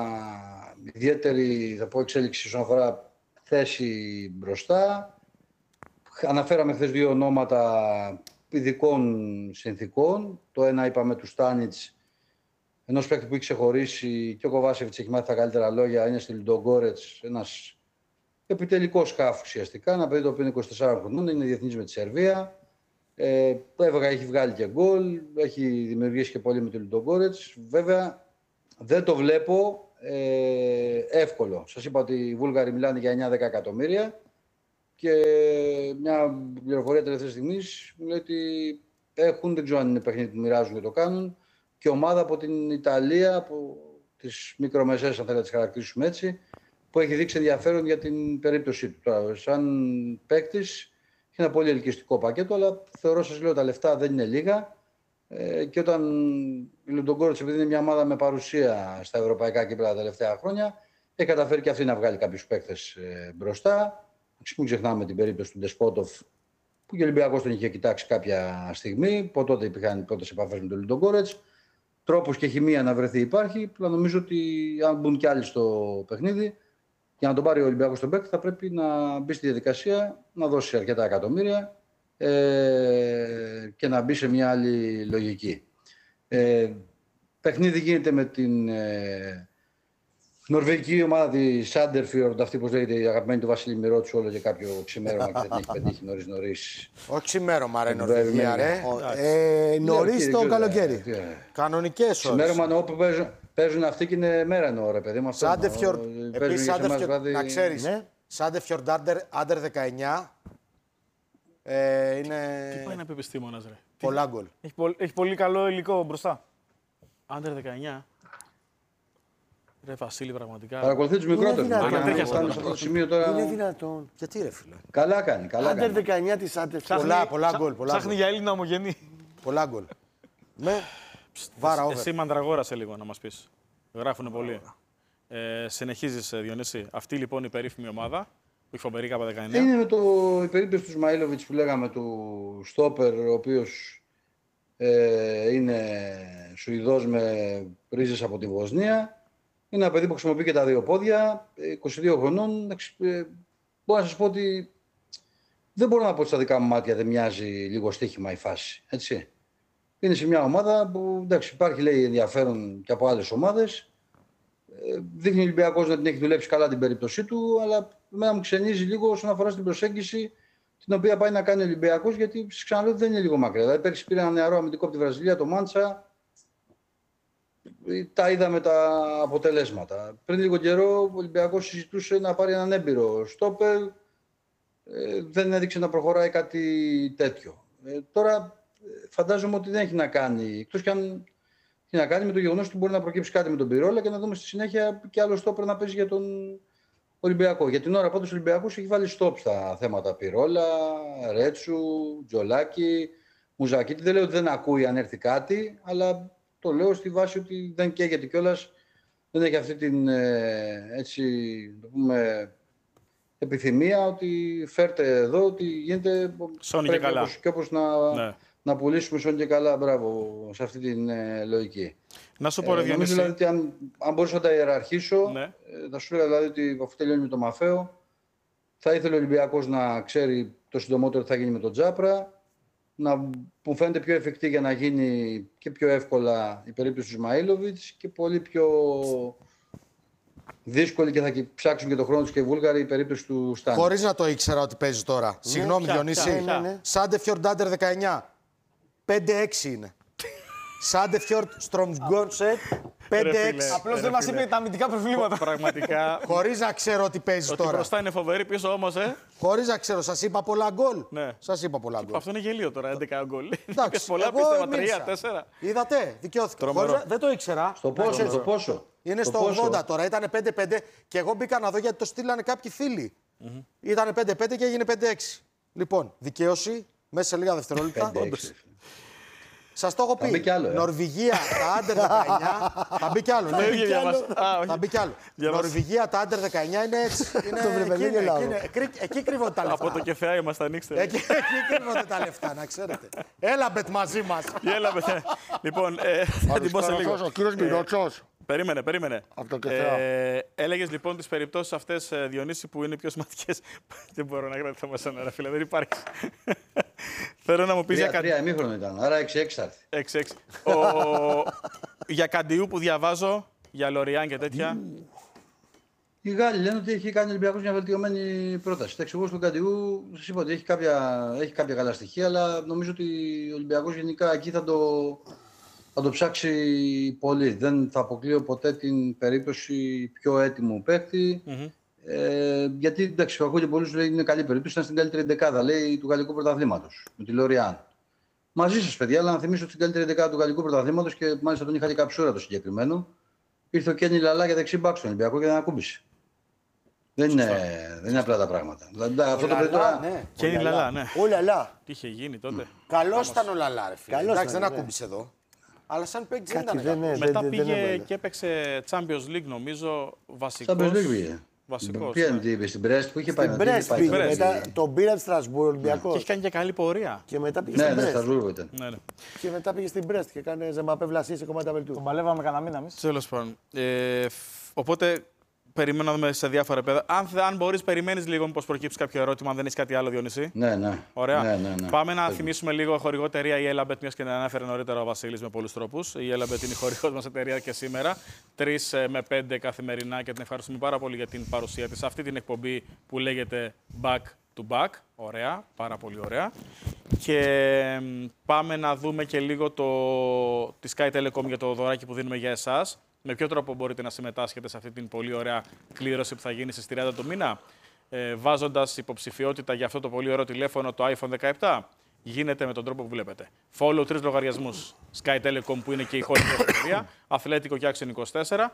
ιδιαίτερη, θα πω, εξέλιξη όσον αφορά θέση μπροστά. Αναφέραμε χθες δύο ονόματα ειδικών συνθήκων. Το ένα είπαμε του Στάνιτς, ενός παίκτη που έχει ξεχωρίσει, και ο Κοβάσεβιτς έχει μάθει τα καλύτερα λόγια, είναι στη Λουντογκόρετς, ένας επιτελικό σκάφο ουσιαστικά. Ένα παιδί το οποίο είναι είκοσι τεσσάρων χρονών, είναι διεθνής με τη Σερβία. Ε, έβγα, έχει βγάλει και γκολ, έχει δημιουργήσει και πολύ με τον Λουντογκόρετς. Βέβαια δεν το βλέπω ε, εύκολο. Σας είπα ότι οι Βούλγαροι μιλάνε για εννιά δέκα εκατομμύρια και μια πληροφορία τελευταία στιγμή μου λέει ότι έχουν, δεν ξέρω αν είναι παιχνίδι που μοιράζουν και το κάνουν, και ομάδα από την Ιταλία, από τις μικρομεσαίες, αν θέλετε να τις χαρακτηρίσουμε έτσι, που έχει δείξει ενδιαφέρον για την περίπτωσή του. Τώρα, σαν παίκτης, έχει ένα πολύ ελκυστικό πακέτο, αλλά θεωρώ, σας λέω, τα λεφτά δεν είναι λίγα. Ε, και όταν η Λουντογκόρετς, επειδή είναι μια ομάδα με παρουσία στα ευρωπαϊκά κύπελλα τα τελευταία χρόνια, έχει καταφέρει και αυτή να βγάλει κάποιους παίκτες ε, μπροστά. Μην ξεχνάμε την περίπτωση του Ντεσπότοφ, που και ο Ολυμπιακός τον είχε κοιτάξει κάποια στιγμή. Από τότε υπήρχαν οι πρώτες επαφές με τον Λουντογκόρετς. Τρόπος και χημεία να βρεθεί υπάρχει. Αλλά νομίζω ότι αν μπουν κι άλλοι στο παιχνίδι, για να τον πάρει ο Ολυμπιακός τον παίκτη, θα πρέπει να μπει στη διαδικασία να δώσει αρκετά εκατομμύρια ε, και να μπει σε μια άλλη λογική. Ε, παιχνίδι γίνεται με την ε, νορβηγική ομάδα τη Σάντερφιορντ, αυτή που λέγεται η αγαπημένη του Βασίλη Μυρότσου, όλο και κάποιο ξημέρωμα και δεν την έχει πετύχει νωρίς νωρίς. Όχι ξημέρωμα, ρε Νορβηγία, ρε. Ε, νωρίς το καλοκαίρι. Κανονικές ώρες. Ξημέρωμα όπου παίζουν, παίζουν αυτοί και είναι μέρα εννοώ, ρε παιδί μου. Σάντεφιορντ, επίσης Σάντεφιορντ, να ξέρεις, Σάντεφιορντ Άντερ δεκαεννιά. Ε, είναι... Τι πάει να πει επιστήμονας, ρε. Πολλά γκολ. Έχει, πολύ, έχει πολύ καλό υλικό μπροστά. Άντερ δεκαεννιά. Ρε Βασίλη, πραγματικά. Παρακολουθεί τους μικρότερους. Φτάνει σε αυτό το σημείο τώρα. Είναι δυνατόν. Γιατί ρε φίλε. Καλά κάνει. Καλά Άντερ κάνει. δεκαεννιά της Άντερ. Πολλά, πολλά γκολ. Ψάχνει για Έλληνα ομογενή. Πολλά γκολ. Με βάρα over. Εσύ μαντραγόρασε λίγο να μας πεις. Γράφουνε πολύ. Ε, συνεχίζεις, Διονύση. Αυτή λοιπόν η περίφημη ομάδα που έχει φοβερή κάπα δεκαεννιά. Είναι με το, η περίπτωση του Σμαΐλοβιτς που λέγαμε, του στόπερ, ο οποίος ε, είναι Σουηδός με ρίζες από τη Βοσνία. Είναι ένα παιδί που χρησιμοποιεί και τα δύο πόδια, είκοσι δύο χρονών. Ε, μπορώ να σας πω ότι δεν μπορώ να πω ότι στα δικά μου μάτια δεν μοιάζει λίγο στοίχημα η φάση. Έτσι. Είναι σε μια ομάδα που εντάξει, υπάρχει λέει ενδιαφέρον και από άλλες ομάδες. Ε, δείχνει ο Ολυμπιακός να την έχει δουλέψει καλά την περίπτωσή του, αλλά εμένα μου ξενίζει λίγο όσον αφορά στην προσέγγιση την οποία πάει να κάνει ο Ολυμπιακός, γιατί σας ξαναλέω ότι δεν είναι λίγο μακριά. Δηλαδή, πέρυσι πήρε ένα νεαρό αμυντικό από τη Βραζιλία, το Μάντσα. Τα είδαμε τα αποτελέσματα. Πριν λίγο καιρό ο Ολυμπιακός συζητούσε να πάρει έναν έμπειρο στόπερ. Ε, δεν έδειξε να προχωράει κάτι τέτοιο. Ε, τώρα φαντάζομαι ότι δεν έχει να κάνει, εκτός και αν έχει να κάνει με το γεγονός ότι μπορεί να προκύψει κάτι με τον Πυρόλα και να δούμε στη συνέχεια και άλλο στόπερ να παίζει για τον Ολυμπιακό. Για την ώρα πάντως ο Ολυμπιακός έχει βάλει στόπ στα θέματα Πυρόλα, Ρέτσου, Τζολάκη, Μουζακίτη. Δεν λέω ότι δεν ακούει αν έρθει κάτι, αλλά το λέω στη βάση ότι δεν καίγεται κιόλας, δεν έχει αυτή την έτσι, το πούμε, επιθυμία ότι φέρτε εδώ, ότι γίνεται Σόνι και καλά. Όπως, και όπως να, ναι. να πουλήσουμε Σόνι και καλά, μπράβο, σε αυτή την ε, λογική. Να σου πω, ρε ε, Διονύση. Δηλαδή ότι αν, αν μπορούσα να τα ιεραρχήσω, ναι. ε, θα σου έλεγα δηλαδή ότι αφού τελειώνει με το Μαφαίο, θα ήθελε ο Ολυμπιακός να ξέρει το συντομότερο τι θα γίνει με τον Τζάπρα, να μου φαίνεται πιο εφικτή για να γίνει και πιο εύκολα η περίπτωση του Σμαΐλοβιτς και πολύ πιο δύσκολη και θα ψάξουν και τον χρόνο τους και οι Βούλγαροι η περίπτωση του Στάνη. Χωρίς να το ήξερα ότι παίζει τώρα. Ναι, Συγγνώμη, πια, Διονύση. Πια, πια, ναι. Σάντεφιορντ Άντερ δεκαεννιά. πέντε έξι είναι. Σάντεφιορντ Στρομγκόνσετ πέντε έξι. Απλώς δεν μας είπε τα αμυντικά προβλήματα. Πραγματικά. Χωρίς να ξέρω ότι παίζει ότι τώρα. Μπροστά είναι φοβερή, πίσω όμως, ε. Χωρίς να ξέρω, σας είπα πολλά γκολ. Ναι. Σας είπα πολλά γκολ. Αυτό είναι γελίο τώρα, έντεκα γκολ. Εντάξει, πολλά πίστευα, τρία, τέσσερα. Είδατε, δικαιώθηκε. Χωρίς, δεν το ήξερα. Στο πόσο, στο πόσο. Είναι στο, στο ογδόντα τώρα, ήταν πέντε πέντε και εγώ μπήκα να δω γιατί το στείλανε κάποιοι φίλοι. Mm-hmm. Ήταν πέντε πέντε και έγινε πέντε έξι. Λοιπόν, δικαίωση μέσα σε λίγα δευτερόλεπτα. Σας το έχω πει. Άλλο, ε. Νορβηγία, τα Άντερ δεκαεννιά. Θα μπει κι άλλο. Θα μπει κι άλλο. Θα μπει κι άλλο. Νορβηγία, τα Άντερ δεκαεννιά είναι έτσι. Εκεί κρύβονται τα λεφτά. Από το κεφεά είμαστε, ανοίξτε. Εκεί κρύβονται τα λεφτά, να ξέρετε. Έλα μπετ μαζί μας. Έλα μπετ. Λοιπόν, θα την πω σε λίγο. Ο κύριος Μυρότσος. Περίμενε, περίμενε. Από το ε, έλεγες λοιπόν τις περιπτώσεις αυτές, Διονύση, που είναι πιο σημαντικές. Δεν μπορώ να κρατηθώ με σένα, ρε φίλε, δεν υπάρχει. Θέλω να μου πεις για κάτι. Τρία ημίχρονο ήταν, άρα έξι έξι θα έρθει. έξι έξι. Για Καντιού που διαβάζω, για Λοριάν και τέτοια. Οι Γάλλοι λένε ότι έχει κάνει ο Ολυμπιακός μια βελτιωμένη πρόταση. Εντάξει, εγώ στον Καντιού σας είπα ότι έχει κάποια, έχει κάποια καλά στοιχεία, αλλά νομίζω ότι ο Ολυμπιακός γενικά εκεί θα το, θα το ψάξει πολύ. Δεν θα αποκλείω ποτέ την περίπτωση πιο έτοιμου παίκτη. Mm-hmm. Ε, γιατί εντάξει, ακούω και πολλούς λέει είναι καλή περίπτωση, ήταν στην καλύτερη δεκάδα λέει, του Γαλλικού Πρωταθλήματος με τη Λοριάν. Μαζί σας, παιδιά, αλλά να θυμίσω ότι στην καλύτερη δεκάδα του Γαλλικού Πρωταθλήματος και μάλιστα τον είχα και καψούρα το συγκεκριμένο. Ήρθε ο Κένι Λαλά για δεξί μπακ στον Ολυμπιακό και δεν ακούμπησε. Δεν είναι, δεν είναι απλά τα πράγματα. Δηλαδή, αυτό το Λαλά, ναι. Κένι Λαλά, ναι. Ο Λαλά. Τι είχε γίνει τότε. Mm. Καλός ήταν ο Λαλά, ρε φίλε. Καλός Εντάξει, ήταν, δεν ναι. ακούμπησε εδώ. Αλλά σαν παίκτη δεν Κάτι ήταν. δεν είναι. Μετά δεν- πήγε δεν έβαλε. και έπαιξε Champions League, νομίζω, βασικός. Champions League πήγε. Βασικός, Ποια ναι. είναι στην Brest που είχε πάει. Στην να δει, Brest πάει πήγε. στο Brest. Brest. Μετά τον πήρε από Στρασβούργο Και Ολυμπιακός. έχει κάνει και καλή πορεία. Και μετά πήγε Ναι, στην ναι, Brest. Στρασβούργο ήταν. Ναι, ναι. Και μετά πήγε στην Brest και έκανε ζεμαπέ βλασί σε κομμάτια Τον βελτίου. παλεύαμε κανένα μήνα εμείς. Τέλος πάντων. Ε, φ- οπότε περιμένω να δούμε σε διάφορα επίπεδα. Αν, θε- αν μπορεί, περιμένει λίγο μήπως προκύψει κάποιο ερώτημα, αν δεν έχει κάτι άλλο, Διονύση. Ναι, ναι. Ωραία. Ναι, ναι, ναι. Πάμε να Πες μου. θυμίσουμε λίγο χορηγό εταιρεία η Elabet, μια και την ανέφερε νωρίτερα ο Βασίλης με πολλούς τρόπους. Η Elabet είναι η χορηγός μας εταιρεία και σήμερα. Τρεις με πέντε καθημερινά και την ευχαριστούμε πάρα πολύ για την παρουσία της σε αυτή την εκπομπή που λέγεται Back to Back. Ωραία, πάρα πολύ ωραία. Και μ, πάμε να δούμε και λίγο το, τη Sky Telecom για το δωράκι που δίνουμε για εσάς. Με ποιο τρόπο μπορείτε να συμμετάσχετε σε αυτή την πολύ ωραία κλήρωση που θα γίνει στις τριάντα του μήνα, ε, βάζοντας υποψηφιότητα για αυτό το πολύ ωραίο τηλέφωνο, το άιφον δεκαεπτά. Γίνεται με τον τρόπο που βλέπετε. Follow τρεις λογαριασμούς. Sky Telecom που είναι και η χορηγός εταιρεία, Αθλέτικο και Action είκοσι τέσσερα.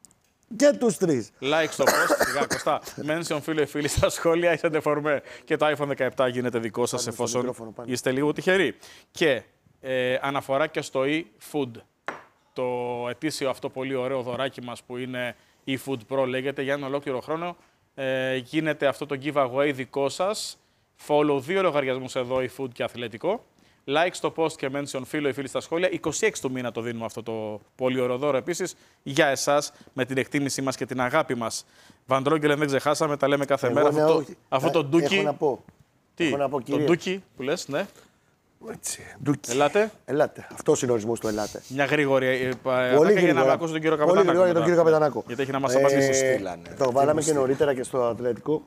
Και τους τρεις. Like στο post, σιγά Κωστά. Mention φίλο ή φίλοι στα σχόλια, είστε ντεφορμέ. Και το άιφον δεκαεπτά γίνεται δικό σας στο εφόσον μικρόφωνο, πάνω. είστε λίγο τυχεροί. Και ε, αναφορά και στο e-food. Το ετήσιο αυτό πολύ ωραίο δωράκι μας που είναι eFood Pro λέγεται, για ένα ολόκληρο χρόνο ε, γίνεται αυτό το giveaway δικό σας. Follow δύο λογαριασμούς εδώ, eFood και Αθλητικό. Like στο post και mention φίλο ή φίλοι στα σχόλια. είκοσι έξι του μήνα το δίνουμε αυτό το πολύ ωραίο δώρο επίσης για εσάς με την εκτίμησή μας και την αγάπη μας. Βαντρόγγελε, δεν ξεχάσαμε, τα λέμε κάθε Εγώ, μέρα. ναι, Αυτό, το, όχι. αυτό Ε, το ντούκι. Έχω να πω. Τι, έχω να πω, το κύριε. ντούκι που λες, ναι. Έτσι. Ντούκι. Ελάτε. Ελάτε. Αυτός είναι ο ορισμός του ελάτε. Μια γρήγορη ε, Πολύ ατάκα για γρήγορα. να ακούσω τον κύριο Πολύ Καπετανάκο. γρήγορα για τον μετά. κύριο Καπετανάκο. Γιατί έχει να μας Ε, απαντήσει. στείλανε. Το βάλαμε και νωρίτερα και στο Ατλέτικο.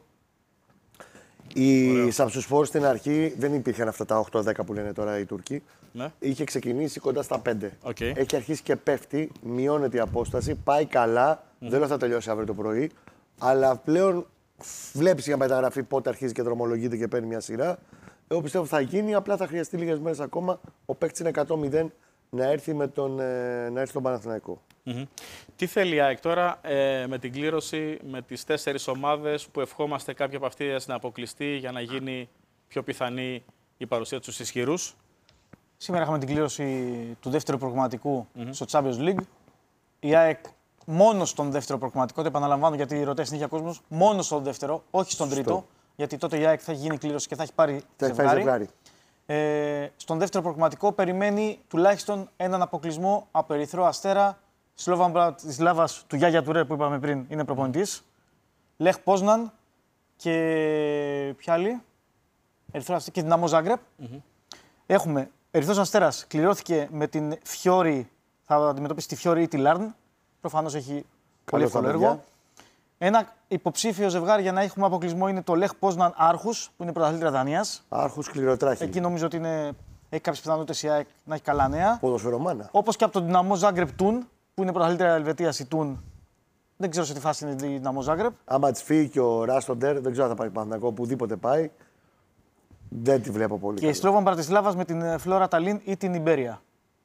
Η Σαψουσφόρ στην αρχή δεν υπήρχαν αυτά τα οκτώ δέκα που λένε τώρα οι Τούρκοι. Ναι. Είχε ξεκινήσει κοντά στα πέντε. Οκ. Έχει αρχίσει και πέφτει, μειώνεται η απόσταση, πάει καλά. Δεν λέω θα τελειώσει αύριο το πρωί. Αλλά πλέον βλέπει για μεταγραφή πότε αρχίζει και δρομολογείται και παίρνει μια σειρά. Εγώ πιστεύω θα γίνει, απλά θα χρειαστεί λίγες μέρες ακόμα. Ο παίκτης είναι εκατό μηδέν να έρθει, με τον, ε, να έρθει στον Παναθηναϊκό. Mm-hmm. Τι θέλει η ΑΕΚ τώρα ε, με την κλήρωση, με τις τέσσερις ομάδες που ευχόμαστε κάποια από αυτές να αποκλειστεί για να γίνει πιο πιθανή η παρουσία τους στους ισχυρούς. Σήμερα είχαμε την κλήρωση του δεύτερου προγραμματικού mm-hmm. στο Champions League. Η ΑΕΚ μόνο στον δεύτερο προγραμματικό, το επαναλαμβάνω γιατί ρωτάει συνέχεια κόσμος, μόνο στον δεύτερο, όχι στον Σωστό. τρίτο. Γιατί τότε η ΑΕΚ θα έχει γίνει κλήρωση και θα έχει πάρει Θα έχει ζευγάρι. ζευγάρι. Ε, στον δεύτερο προγραμματικό περιμένει τουλάχιστον έναν αποκλεισμό από Ερυθρό Αστέρα, Σλόβαν Μπρατισλάβα του Γιάγια Τουρέ που είπαμε πριν είναι προπονητής, Λεχ Πόσναν και ποια άλλη, Ερυθρό Αστέρα και Δυναμό Ζάγκρεπ. Mm-hmm. Έχουμε Ερυθρός Αστέρας, κληρώθηκε με την Φιόρι, θα αντιμετωπίσει τη Φιόρι ή τη Λάρν. Προφανώς έχει πολύ εύκολο έργο. Ένα υποψήφιο ζευγάρι για να έχουμε αποκλεισμό είναι το Λεχ Πόσναν Άρχους, που είναι πρωταθλήτρια Δανίας. Άρχους κληροτράχη. Εκεί νομίζω ότι είναι, έχει κάποιες πιθανότητες η ΑΕΚ να έχει καλά νέα. Ποδοσφαιρομάνα. Όπως και από τον Δυναμό Ζάγκρεπ Τούν, που είναι πρωταθλήτρια Ελβετίας η Τούν. Δεν ξέρω σε τι φάση είναι η Δυναμό Ζάγκρεπ. Άμα τη φύγει και ο Ράστοντερ, δεν ξέρω αν θα πάει Παναθηναϊκό, οπουδήποτε πάει. Δεν τη βλέπω πολύ. Και η Σλόβαν Μπρατισλάβας με την Φλόρα Ταλίν ή την Ιμπέρια.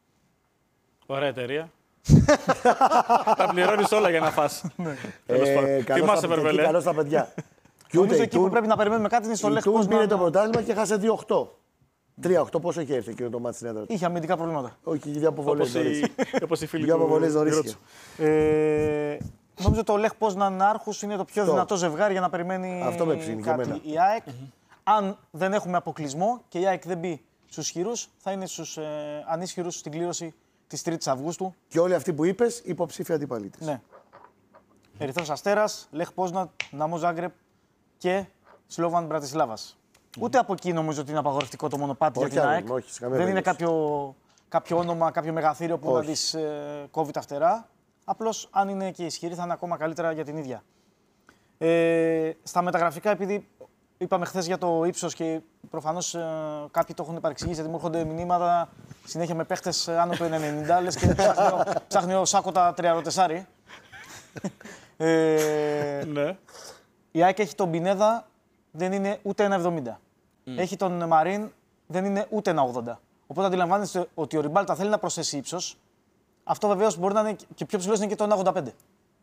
Ωραία εταιρεία. Θα πληρώνεις όλα για να φας. Τέλος πάντων. Θυμάσαι, Βερβελέ. Καλό στα παιδιά. Και Νομίζω ούτε εκεί που πρέπει να περιμένουμε κάτι είναι στο Λεχ Τούν πήρε Πόσναν. το πρωτάθλημα και χάσε δύο οκτώ. τρία οκτώ πόσο έχει έρθει εκείνο το μάτι στην έδρα του. Είχε αμυντικά προβλήματα. Όχι, δύο αποβολές Όπως νωρίς. οι, όπως οι φίλοι Δύο του αποβολές νωρίς. Γκρότσου. Ε, νομίζω το Λεχ Πόσναν Άρχους είναι το πιο Αυτό. δυνατό ζευγάρι για να περιμένει Αυτό με ψήνει και κάτι. εμένα. Η ΑΕΚ, αν δεν έχουμε αποκλεισμό και η ΑΕΚ δεν μπει στους ισχυρούς, θα είναι στους ε, ανίσχυρους στην κλήρωση της τρίτης Αυγούστου. Και όλοι αυτοί που είπες, υποψήφια αντίπαλοι της. Ναι. Ερυθρός Αστέρας, Λεχ Πόσναν, Δυναμό Ζάγκρεπ και Σλόβαν Μπρατισλάβας. Mm. Ούτε από εκεί νομίζω ότι είναι απαγορευτικό το μονοπάτι Όχι για την άλλο, ΑΕΚ. όχι, σε καμία δεν είναι περίπτωση. κάποιο, κάποιο όνομα, κάποιο μεγαθύριο που Όχι. να της ε, κόβει τα φτερά. Απλώς αν είναι και ισχυρή θα είναι ακόμα καλύτερα για την ίδια. Ε, στα μεταγραφικά, επειδή είπαμε χθες για το ύψος και προφανώς ε, κάποιοι το έχουν παρεξηγήσει, γιατί μου έρχονται μηνύματα συνέχεια με παίχτες άνω του ένα ενενήντα, λες και ψάχνει ο, ψάχνει ο Σάκο τα τριαροτεσάρι. ε, Ναι. Η ΑΕΚ έχει τον Πινέδα, δεν είναι ούτε ένα εβδομήντα. Mm. Έχει τον Μαρίν, δεν είναι ούτε ένα ογδόντα. Οπότε αντιλαμβάνεστε ότι ο Ριμπάλτα θέλει να προσθέσει ύψος. Αυτό βεβαίως μπορεί να είναι και πιο ψηλός, είναι και το ένα ογδόντα πέντε.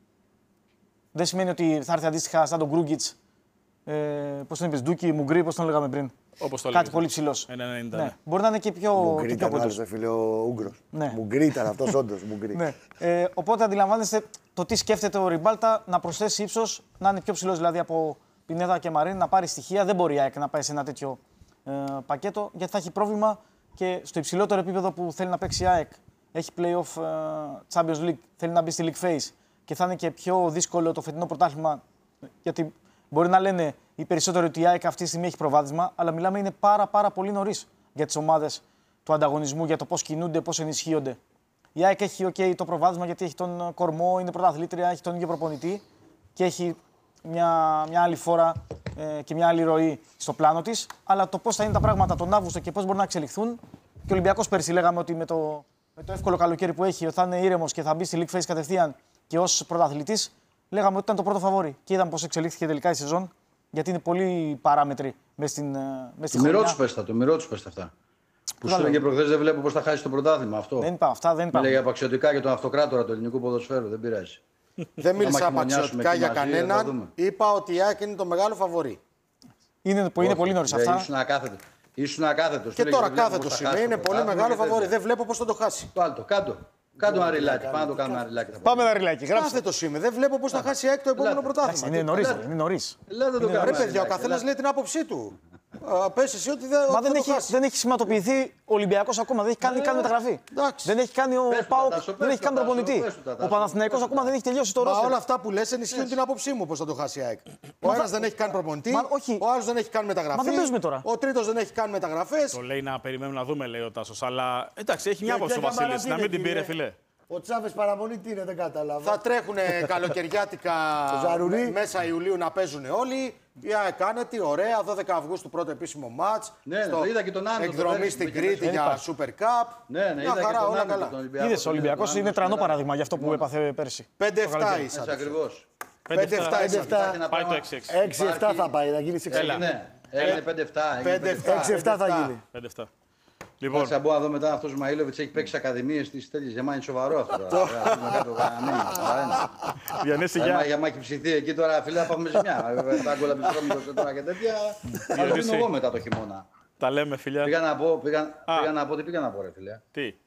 Δεν σημαίνει ότι θα έρθει αντίστοιχα σαν τον Γκρούγκιτς, ε, πώς τον είπες, Ντούκι, Μουγκρί, πώς τον λέγαμε πριν. Όπως το Κάτι λέγες. πολύ ψηλός. ένα ενενήντα. Ναι. Ναι. Μπορεί να είναι και πιο, Μουγκρί και πιο ήταν άλλος, κοντός. δε φίλε, ο Ούγγρος. Ναι. Μουγκρί ήταν αυτός, όντως, Μουγκρί. Ναι. Ε, οπότε αντιλαμβάνεστε το τι σκέφτεται ο Ριμπάλτα, να προσθέσει ύψος, να είναι πιο ψηλός δηλαδή από Πινέδα και Μαρίν, να πάρει στοιχεία. Δεν μπορεί η ΑΕΚ να πάει σε ένα τέτοιο ε, πακέτο, γιατί θα έχει πρόβλημα και στο υψηλότερο επίπεδο που θέλει να παίξει η ΑΕΚ. Έχει play-off ε, Champions League, θέλει να μπει στη League Phase και θα είναι και πιο δύσκολο το φετινό πρωτάθλημα, γιατί μπορεί να λένε οι περισσότεροι ότι η ΑΕΚ αυτή τη στιγμή έχει προβάδισμα, αλλά μιλάμε είναι πάρα, πάρα πολύ νωρίς για τις ομάδες του ανταγωνισμού, για το πώς κινούνται, πώς ενισχύονται. Η ΑΕΚ έχει okay, το προβάδισμα γιατί έχει τον κορμό, είναι πρωταθλήτρια, έχει τον ίδιο προπονητή και έχει μια, μια άλλη φόρα ε, και μια άλλη ροή στο πλάνο της. Αλλά το πώς θα είναι τα πράγματα τον Αύγουστο και πώς μπορούν να εξελιχθούν. Και ο Ολυμπιακός πέρσι λέγαμε ότι με το, με το εύκολο καλοκαίρι που έχει, ότι θα είναι ήρεμος και θα μπει στη League Phase κατευθείαν και ως πρωταθλητής, λέγαμε ότι ήταν το πρώτο φαβόρι. Και είδαμε πώς εξελίχθηκε τελικά η σεζόν, γιατί είναι πολλοί παράμετροι μέσα στην, μες στη χρονιά. Μυρό τους πες τα, το μυρό τους πες τα αυτά. Που σου έλεγε προχθές, δεν βλέπω πώς θα χάσει το πρωτάθλημα αυτό. Δεν είπα αυτά, δεν είπα. Μιλάει για απαξιωτικά για τον αυτοκράτορα του ελληνικού ποδοσφαίρου, δεν πειράζει. Δεν μίλησα Άμα απαξιωτικά για μαζί, θα κανέναν. δούμε. Είπα ότι η ΑΕΚ είναι το μεγάλο φαβορί. Είναι, είναι πολύ νωρίς αυτά. Ήσουν ακάθετο. Ήσουν ακάθετο. Και τώρα κάθετο είναι. Είναι πολύ μεγάλο φαβορί. Δεν βλέπω πώς θα το χάσει. Το άλλο, κάτω. Κάτω ένα ριλάκι. Πάμε να το κάνουμε ένα ριλάκι. Πάμε ένα ριλάκι, γράψτε. Κάθετο είμαι. Δεν βλέπω πώς θα χάσει η ΑΕΚ το επόμενο πρωτάθλημα. Είναι νωρίς, είναι νωρίς. Ελάτε το Ρε κάνουμε. παιδιά, ο καθένας λέει την άποψή του. Πες εσύ ότι δεν Μα ότι δεν θα έχει, το χάσει. δεν έχει σηματοποιηθεί ο Ολυμπιακός ακόμα, δεν έχει κάνει καν μεταγραφή. εντάξει. Δεν έχει κάνει ο Πες του, ΠΑΟΚ, Τάσο, δεν πες έχει του, καν Τάσο, προπονητή. πες του, Τάσο. Ο Παναθηναϊκός ακόμα δεν έχει τελειώσει το Μα ρόστερ. όλα αυτά που λες ενισχύουν την άποψή μου πώς θα το χάσει η ΑΕΚ. Ο ένας δεν έχει καν προπονητή, Μα όχι. ο άλλος δεν έχει καν μεταγραφή. Μα δεν παίζουμε τώρα. Ο τρίτος δεν έχει καν μεταγραφές. Το λέει να περιμένουμε να δούμε, λέει ο Τάσος. Αλλά εντάξει, έχει μια Και άποψη ο ποια Βασίλης. καμπάνα Να μην τι την είναι, πήρε, κύριε? φιλέ. Ο Τσάβες παραμονή τι είναι, δεν κατάλαβα. Θα τρέχουν καλοκαιριάτικα Ζαρούρι. μέ- μέσα Ιουλίου να παίζουν όλοι. Η ΑΕΚ κάνετε, ωραία, δώδεκα Αυγούστου πρώτο επίσημο μάτς. Ναι, ναι, το είδα και τον Άντο, το εκδρομή πέρυσι, στην με Κρήτη κέρδισε. για Super Cup. Ναι, ναι, Μια είδα και χαρά, τον όλα Άντο, καλά. τον Ολυμπιακό. Είδες, ο Ολυμπιακός είναι τρανό παράδειγμα για αυτό που έπαθε πέρσι. πέντε εφτά Έτσι ήσατε. ακριβώς. πέντε πέντε εφτά εφτά. ήσατε. Πάει το έξι έξι. έξι εφτά θα πάει, θα γίνει έξι. Έγινε. Έγινε πέντε εφτά. πέντε εφτά. έξι εφτά θα γίνει. πέντε εφτά. Λοιπόν, Λοιπόν, μπορώ να δω μετά αυτό ο Μαΐλοβιτς έχει παίξει ακαδημίες της τέτοιες. Για μένα είναι σοβαρό αυτό. τώρα. Έχουμε κάποιο κανένα. Διανύση, Για γεια. για μάχη ψηθεί εκεί τώρα, φίλε, θα πάμε ζημιά. Τα γκολ από τώρα και τέτοια. Θα το δίνω εγώ μετά το χειμώνα. Τα λέμε, φιλιά. Πήγα να πω, πήγα, Α. πήγα να πω, τι πήγα να πω, ρε φίλε. Τι. Θα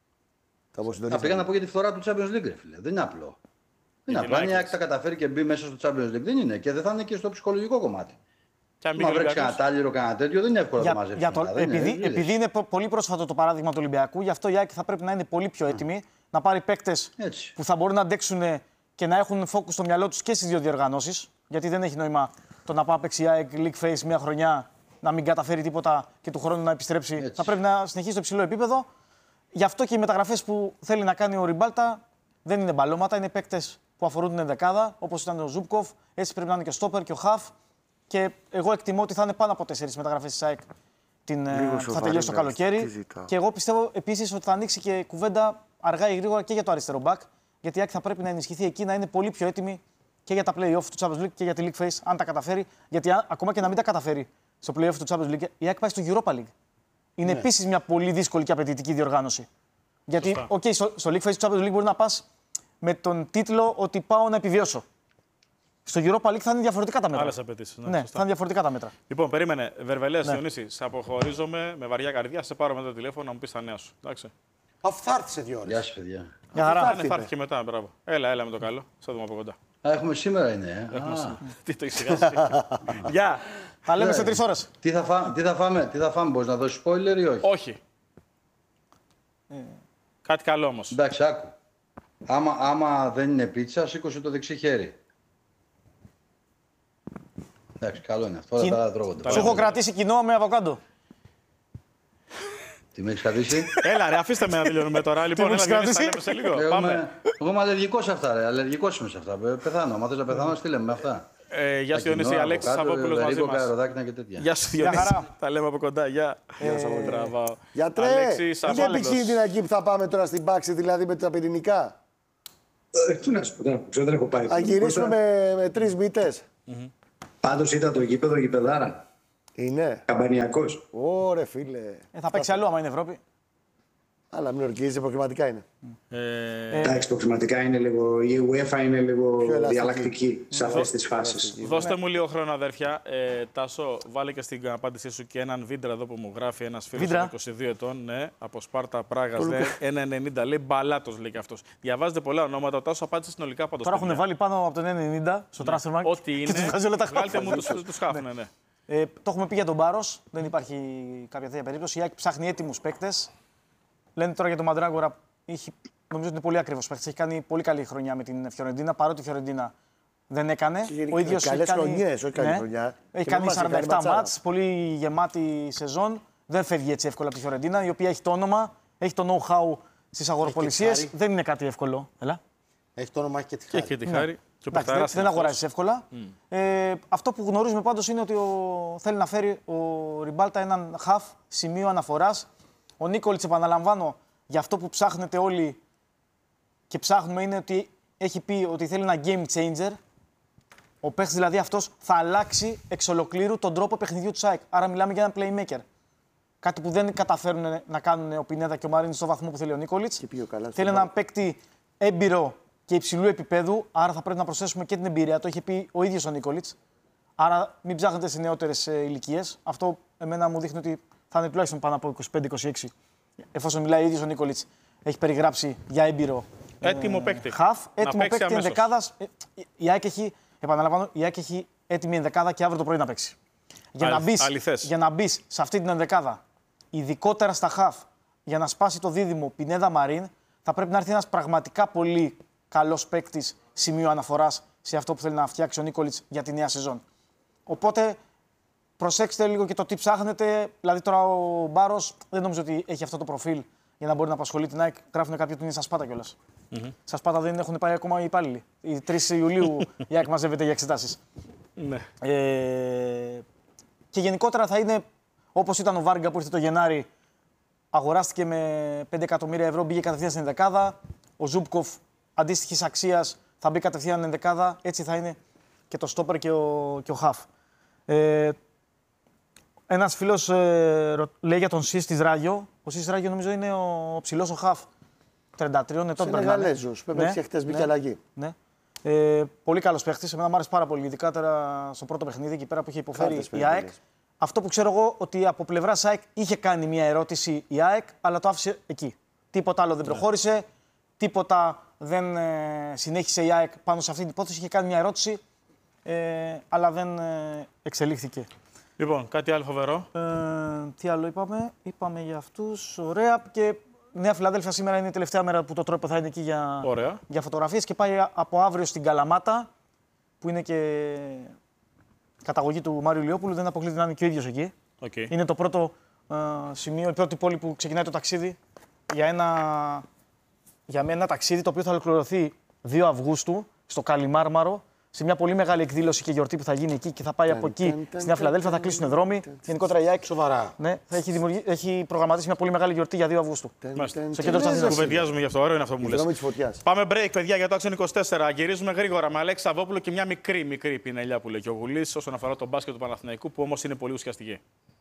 Θα αποσυντονίσουμε. πήγα να πω για τη φθορά του Champions League, ρε φίλε. Δεν είναι απλό. Δεν είναι την απλό. Αν η United. ΑΕΚ τα καταφέρει και μπει μέσα στο Champions League, δεν είναι. Και δεν θα είναι και στο ψυχολογικό κομμάτι. Και αν μπει Μα ο βρέξει κανένα Ολυμπιακός. τάλιρο, κανένα τέτοιο, δεν είναι εύκολο να το Για, μαζέψει. για το, μετά, δεν είναι, επειδή, δεν είναι. επειδή είναι πο- πολύ πρόσφατο το παράδειγμα του Ολυμπιακού, γι' αυτό η ΑΕΚ θα πρέπει να είναι πολύ πιο έτοιμη, να πάρει παίκτες Έτσι. που θα μπορούν να αντέξουν και να έχουν focus στο μυαλό τους και στις δύο διοργανώσεις. Γιατί δεν έχει νόημα το να πάει να παίξει η ΑΕΚ League Phase μια χρονιά, να μην καταφέρει τίποτα και του χρόνου να επιστρέψει. Έτσι. Θα πρέπει να συνεχίσει στο υψηλό επίπεδο. Γι' αυτό και οι μεταγραφές που θέλει να κάνει ο Ριμπάλτα δεν είναι μπαλώματα, είναι παίκτες που αφορούν την ενδεκάδα, όπως ήταν ο Ζούμπκοφ. Έτσι πρέπει να είναι και ο Στόπερ και ο Χαφ. Και εγώ εκτιμώ ότι θα είναι πάνω από τέσσερις μεταγραφές της ΑΕΚ την, ε, Λίγο θα σοβαρή, τελειώσει το ναι, τι καλοκαίρι. ζητάω. Και εγώ πιστεύω επίσης ότι θα ανοίξει και κουβέντα αργά ή γρήγορα και για το αριστερό μπακ. Γιατί η ΑΕΚ θα πρέπει να ενισχυθεί εκεί, να είναι πολύ πιο έτοιμη και για τα play-off του Champions League και για τη League Phase, αν τα καταφέρει. Γιατί αν, ακόμα και να μην τα καταφέρει στο play-off του Champions League, η ΑΕΚ πάει στο Europa League. Είναι Ναι. επίσης μια πολύ δύσκολη και απαιτητική διοργάνωση. Γιατί, Σωστά. οκ, στο, στο League Phase του Champions League μπορεί να πας με τον τίτλο ότι πάω να επιβιώσω. Στο Europa League θα είναι διαφορετικά τα μέτρα. Άλλες απαιτήσεις, ναι, Ναι, σωστά. θα είναι διαφορετικά τα μέτρα. Λοιπόν, περίμενε. Βερβελές, Ναι. Διονύση, σε αποχωρίζομαι με βαριά καρδιά. Σε πάρω μετά το τηλέφωνο να μου πει τα νέα σου. Εντάξει. Αφού θα έρθει σε δύο ώρες. Γεια σας, παιδιά. Μια χαρά. Α, ναι, θα έρθει και μετά, μπράβο. Έλα, έλα με το καλό. Θα δούμε από κοντά. Α, έχουμε σήμερα είναι. ε. Α. Τι το έχεις ξεχάσει. Γεια. Τα λέμε Ναι. σε τρεις ώρες. Τι θα, φά... τι θα φάμε, τι θα φάμε, μπορείς να δώσεις spoiler ή όχι. Όχι. Κάτι καλό όμως. Εντάξει, άκου. Άμα, άμα δεν είναι πίτσα, σήκωσε το δεξί χέρι. Εντάξει, καλό είναι αυτό. Όλα Κι- τα άλλα τρώγονται. Σου έχω κρατήσει κοινό με αβοκάντο. Τι με έχεις κρατήσει. Έλα, ρε, αφήστε με να τελειώνουμε τώρα. Λοιπόν, μου έλα, έχεις Διονύση, θα κρατήσει? λέμε σε λίγο. Εγώ Πάμε. είμαι, εγώ είμαι αλλεργικός σε αυτά, ρε. Αλλεργικός είμαι σε αυτά. Ε, Πεθάνω. Αν θες να πεθάνω, στείλε με αυτά. Ε, γεια σου Τα κοινό, Διονύση, από Αλέξης κάτω, Σαββόπουλος μαζί Βερίκο, μας. Καροδάκηνα και τέτοια. Γεια σου Διονύση, χαρά. τα λέμε από κοντά. Γεια. Γεια σας, Ε, τραβάω. Γιατρέ, Αλέξης είναι Σαββόπουλος. επικίνδυνα εκεί που θα πάμε τώρα στην πάξη, δηλαδή με τα πυρηνικά. Ε, Τι να σου πω, δεν έχω- ξέρω, δεν έχω πάει. Θα γυρίσουμε με, με τρεις μύτες. Πάντως ήταν το γήπεδο γηπεδάρα. Είναι. Καμπανιακός. Ωρε φίλε. Ε, θα παίξει αλλού άμα είναι Ευρώπη. Αλλά μην ορκίζεσαι, προκριματικά είναι. Ε, Εντάξει, προκριματικά είναι λίγο. Η UEFA είναι λίγο Πιο ελαστική. διαλλακτική σε αυτές τις φάσεις. Δώστε μου λίγο χρόνο, αδέρφια. Ε, Τάσο, βάλε και στην απάντησή σου και έναν βίντρα εδώ που μου γράφει ένα φίλο Βίντρα. είκοσι δύο ετών. Ναι, από Σπάρτα Πράγα. ένα ενενήντα λέει μπαλάτο, λέει και αυτό. Διαβάζετε πολλά ονόματα. Ο Τάσο απάντησε συνολικά πάντω. Τώρα έχουν βάλει πάνω από τον ενενήντα στο Transfermarkt. Ό,τι και τους είναι. βγάζει όλα τα Βγάλτε χάπια. μου του χάφουν, ναι. Ε, το έχουμε πει για τον Μπάρος. Δεν υπάρχει κάποια τέτοια περίπτωση. Η ΑΕΚ ψάχνει έτοιμους παίκτες. Λένε τώρα για τον Μαντράγκορα. Είχε, νομίζω ότι είναι πολύ ακριβώς παίκτης. Έχει κάνει πολύ καλή χρονιά με την Φιωρεντίνα. Παρότι η Φιωρεντίνα δεν έκανε. γενικά Ο ίδιος καλές έχει κάνει, χρονιές, όχι καλή χρονιά. Έχει Και κάνει μας έχει σαράντα επτά κάνει ματσάρα. μάτς. Πολύ γεμάτη σεζόν. Δεν φεύγει έτσι εύκολα από τη Φιωρεντίνα, η οποία έχει το όνομα, έχει το know-how στις αγοροπολισίες. χάρη. Δεν είναι κάτι εύκολο. Έλα. Έχει το όνομα, έχει και τη Και χάρη. έχει και τη χάρη. Και ο Εντάξει, δεν, Πεχταράς δεν είναι αγοράζει εύκολα. Ε, αυτό που γνωρίζουμε πάντως είναι ότι ο, θέλει να φέρει ο Ριμπάλτα έναν χαφ σημείο αναφοράς. Ο Νίκολιτς, επαναλαμβάνω, για αυτό που ψάχνετε όλοι και ψάχνουμε είναι ότι έχει πει ότι θέλει ένα game changer. Ο παίχτης δηλαδή αυτός θα αλλάξει εξ ολοκλήρου τον τρόπο παιχνιδιού του ΣΑΕΚ. Άρα μιλάμε για έναν playmaker. Κάτι που δεν καταφέρουν να κάνουν ο Πινέδα και ο Μαρίνης στο βαθμό που θέλει ο Νίκολιτς. Και πήγε ο καλά στον Θέλει έναν παίκτη έμπειρο και υψηλού επίπεδου, άρα θα πρέπει να προσθέσουμε και την εμπειρία. Το είχε πει ο ίδιος ο Νίκολιτς. Άρα μην ψάχνετε σε νεότερες ηλικίες. Αυτό εμένα μου δείχνει ότι θα είναι τουλάχιστον πάνω από είκοσι πέντε είκοσι έξι. Εφόσον μιλάει ο ίδιος ο Νίκολιτς, έχει περιγράψει για έμπειρο. Έτοιμο παίκτη. Χαφ, Να έτοιμο παίξει παίκτη αμέσως. ενδεκάδας. Ε, Η ΑΕΚ έχει, επαναλαμβάνω, η ΑΕΚ έχει έτοιμη ενδεκάδα και αύριο το πρωί να παίξει. Για να Αλ- μπεις, αληθές. για να μπεις σε αυτή την ενδεκάδα, ειδικότερα στα χαφ, για να σπάσει το δίδυμο Πινέδα Μαρίν, θα πρέπει να έρθει ένας πραγματικά πολύ καλός παίκτης σημείο αναφοράς σε αυτό που θέλει να φτιάξει ο Νίκολιτς για τη νέα σεζόν. Οπότε προσέξτε λίγο και το τι ψάχνετε. Δηλαδή τώρα ο Μπάρος δεν νομίζω ότι έχει αυτό το προφίλ για να μπορεί να απασχολεί την ΑΕΚ. Γράφουν κάποιοι ότι είναι στα Σπάτα κιόλας. Mm-hmm. Στα Σπάτα δεν έχουν πάει ακόμα οι υπάλληλοι. Η τρεις Ιουλίου η ΑΕΚ μαζεύεται για εξετάσεις. Ναι. Ε, και γενικότερα θα είναι όπως ήταν ο Βάργκα που ήρθε το Γενάρη. Αγοράστηκε με πέντε εκατομμύρια ευρώ, μπήκε κατευθείαν στην ενδεκάδα. Ο Ζούμπκοφ αντίστοιχης αξίας θα μπει κατευθείαν στην ενδεκάδα. Έτσι θα είναι και το Στόπερ και ο, και ο Χαφ. Ε, ένας φίλος ε, ρω- λέει για τον Σις της Ράγιο. Ο Σις Ράγιο νομίζω είναι ο, ο ψηλός ο Χαφ. τριάντα τρία ετών πρέπει να είναι. Σενεγαλέζος. Πρέπει να είχε χτες μπήκε αλλαγή. Ναι. Ε, πολύ καλός παίχτης. Εμένα μου άρεσε πάρα πολύ, ειδικά τώρα στο πρώτο παιχνίδι εκεί πέρα που είχε υποφέρει Κάρτες η παίρνει, ΑΕΚ. λες. Αυτό που ξέρω εγώ ότι από πλευρά ΑΕΚ είχε κάνει μια ερώτηση η ΑΕΚ, αλλά το άφησε εκεί. Τίποτα άλλο δεν προχώρησε, τίποτα δεν ε, συνέχισε η ΑΕΚ πάνω σε αυτή την υπόθεση. Είχε κάνει μια ερώτηση, ε, αλλά δεν ε, εξελίχθηκε. Λοιπόν, κάτι άλλο φοβερό. Ε, τι άλλο είπαμε, είπαμε για αυτούς, ωραία. Και Νέα Φιλαδέλφια σήμερα είναι η τελευταία μέρα που το τρόπο θα είναι εκεί για, Ωραία. για φωτογραφίες και πάει από αύριο στην Καλαμάτα, που είναι και καταγωγή του Μάριου Λιόπουλου, δεν αποκλείται να είναι και ο ίδιος εκεί. Okay. Είναι το πρώτο ε, σημείο, η πρώτη πόλη που ξεκινάει το ταξίδι για ένα, για ένα ταξίδι το οποίο θα ολοκληρωθεί δύο Αυγούστου στο Καλιμάρμαρο, σε μια πολύ μεγάλη εκδήλωση και γιορτή που θα γίνει εκεί και θα πάει από εκεί στη Νέα Φιλαδέλφια, θα κλείσουν δρόμοι. Γενικότερα η ΑΕΚ Σοβαρά. ναι, θα έχει, δημιουργεί, έχει προγραμματίσει μια πολύ μεγάλη γιορτή για δύο Αυγούστου. Μάλιστα. Στο κέντρο της Αθήνας. Κουβεντιάζουμε γι' αυτό, ωραίο είναι αυτό που μου Η λες. δρόμη της φωτιάς. Πάμε break, παιδιά, για το Action είκοσι τέσσερα. Γυρίζουμε γρήγορα με Αλέξη Σαββόπουλο και μια μικρή, μικρή πινελιά που λέει και ο Γουλής όσον αφορά τον μπάσκετ του Παναθηναϊκού, που όμως είναι πολύ ουσιαστική.